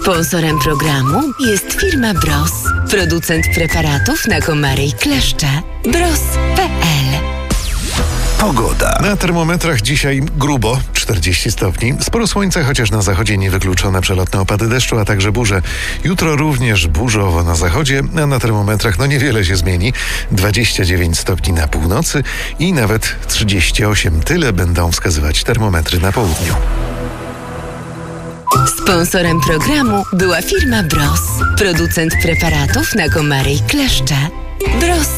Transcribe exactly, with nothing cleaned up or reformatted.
Sponsorem programu jest firma Bros, producent preparatów na komary i kleszcze. Bros kropka p l. Pogoda. Na termometrach dzisiaj grubo, czterdzieści stopni. Sporo słońca, chociaż na zachodzie niewykluczone przelotne opady deszczu, a także burze. Jutro również burzowo na zachodzie, a na termometrach no niewiele się zmieni. dwadzieścia dziewięć stopni na północy i nawet trzydzieści osiem. Tyle będą wskazywać termometry na południu. Sponsorem programu była firma Bros, producent preparatów na komary i kleszcze. Bros.